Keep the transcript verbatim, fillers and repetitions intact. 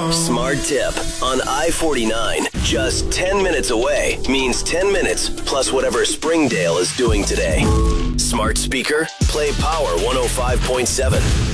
Smart tip. On I forty-nine, just ten minutes away means ten minutes plus whatever Springdale is doing today. Smart speaker, play Power one oh five point seven.